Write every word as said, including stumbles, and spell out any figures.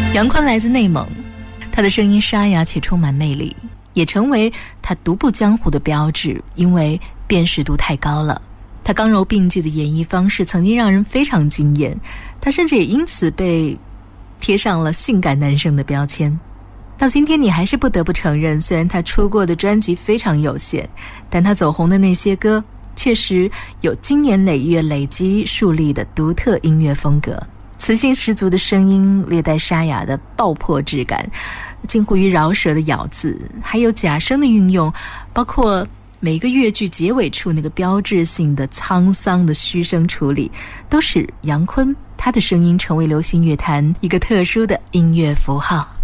杨坤来自内蒙，他的声音沙哑且充满魅力，也成为他独步江湖的标志，因为辨识度太高了。他刚柔并济的演绎方式曾经让人非常惊艳，他甚至也因此被贴上了性感男生的标签。到今天你还是不得不承认，虽然他出过的专辑非常有限，但他走红的那些歌确实有经年累月累积树立的独特音乐风格。磁性十足的声音，略带沙哑的爆破质感，近乎于饶舌的咬字，还有假声的运用，包括每一个乐句结尾处那个标志性的沧桑的虚声处理，都使杨坤他的声音成为流行乐坛一个特殊的音乐符号。